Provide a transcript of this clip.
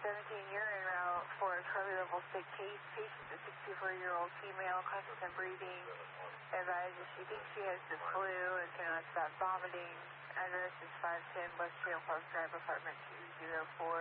517 urine route for a Charlie level 6 case. Patient is a 64-year-old female, constant breathing. Advises she thinks she has the flu and cannot stop vomiting. Address is 510 West Trail Park Drive, apartment 204.